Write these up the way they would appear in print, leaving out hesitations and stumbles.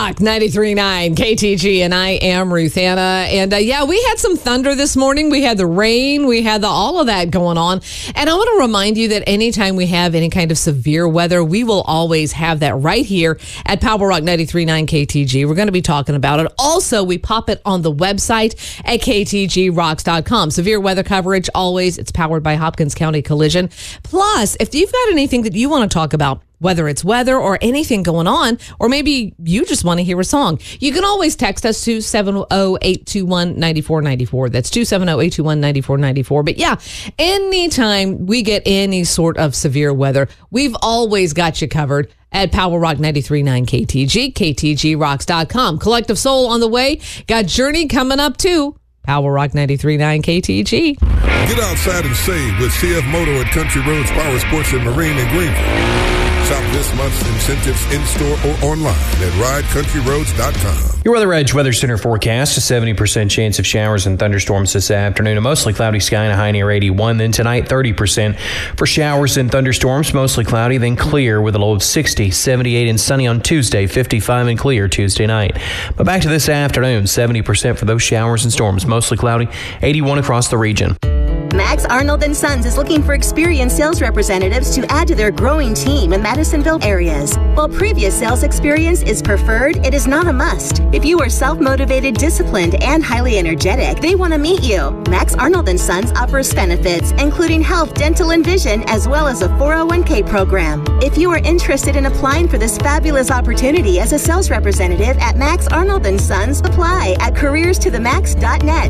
Rock 93.9 KTG, and I am Ruth Anna. And we had some thunder this morning. We had the rain. We had all of that going on. And I want to remind you that anytime we have any kind of severe weather, we will always have that right here at Power Rock 93.9 KTG. We're going to be talking about it. Also, we pop it on the website at ktgrocks.com. Severe weather coverage, always. It's powered by Hopkins County Collision. Plus, if you've got anything that you want to talk about, whether it's weather or anything going on, or maybe you just want to hear a song, you can always text us to 270-821-9494. That's 270-821-9494. But yeah, anytime we get any sort of severe weather, we've always got you covered at Power Rock 93.9 KTG, ktgrocks.com. Collective Soul on the way. Got Journey coming up too. Power Rock 93.9 KTG. Get outside and save with CF Moto at Country Roads Power Sports and Marine in Greenville. Shop this month's incentives in-store or online at ridecountryroads.com. Your Weather Edge Weather Center forecast, a 70% chance of showers and thunderstorms this afternoon. A mostly cloudy sky and a high near 81. Then tonight, 30% for showers and thunderstorms. Mostly cloudy, then clear with a low of 60, 78 and sunny on Tuesday, 55 and clear Tuesday night. But back to this afternoon, 70% for those showers and storms. Mostly cloudy, 81 across the region. Max Arnold & Sons is looking for experienced sales representatives to add to their growing team in Madisonville areas. While previous sales experience is preferred, it is not a must. If you are self-motivated, disciplined, and highly energetic, they want to meet you. Max Arnold & Sons offers benefits, including health, dental, and vision, as well as a 401k program. If you are interested in applying for this fabulous opportunity as a sales representative at Max Arnold & Sons, apply at careerstothemax.net.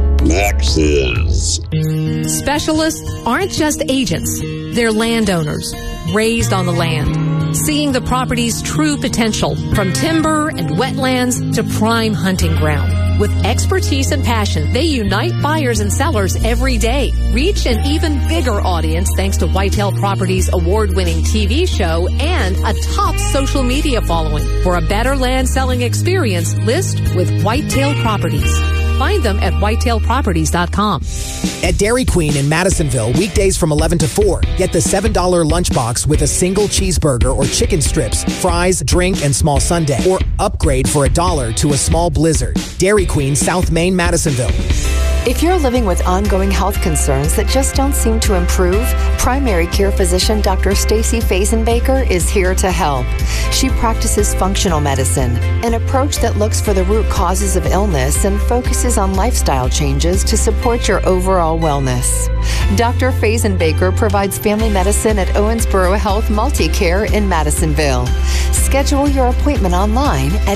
Max's. Specialists aren't just agents. They're landowners, raised on the land, seeing the property's true potential from timber and wetlands to prime hunting ground. With expertise and passion, they unite buyers and sellers every day. Reach an even bigger audience thanks to Whitetail Properties' award-winning TV show and a top social media following. For a better land selling experience, list with Whitetail Properties. Find them at whitetailproperties.com. At Dairy Queen in Madisonville, weekdays from 11 to 4, get the $7 lunchbox with a single cheeseburger or chicken strips, fries, drink, and small sundae. Or upgrade for $1 to a small blizzard. Dairy Queen, South Main, Madisonville. If you're living with ongoing health concerns that just don't seem to improve, primary care physician Dr. Stacy Fazenbaker is here to help. She practices functional medicine, an approach that looks for the root causes of illness and focuses on lifestyle changes to support your overall wellness. Dr. Fazenbaker provides family medicine at Owensboro Health Multicare in Madisonville. Schedule your appointment online at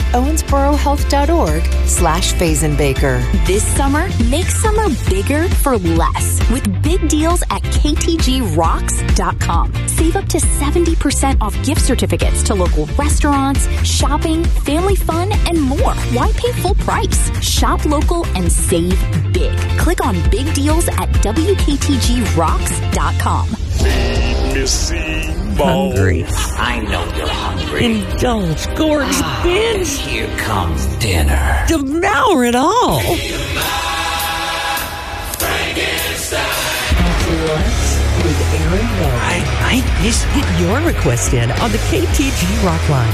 owensborohealth.org/Fazenbaker. This summer, make summer bigger for less with big deals at ktgrocks.com. Save up to 70% off gift certificates to local restaurants, shopping, family fun, and more. Why pay full price? Shop local and save big. Click on big deals at wktgrocks.com. Missy Hungry. I know you're hungry. Indulge, gorge, binge. Here comes dinner. Devour it all. With Aaron Moore. Just get your request in on the KTG Rock line,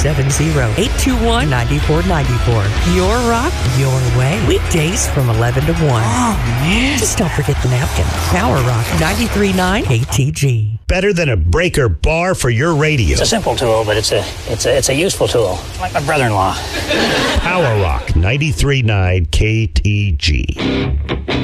270-821-9494. Your rock, your way. Weekdays from 11 to 1. Oh, man. Just don't forget the napkin. Power Rock 93.9 KTG. Better than a breaker bar for your radio. It's a simple tool, but it's a useful tool. Like my brother-in-law. Power Rock 93.9 KTG.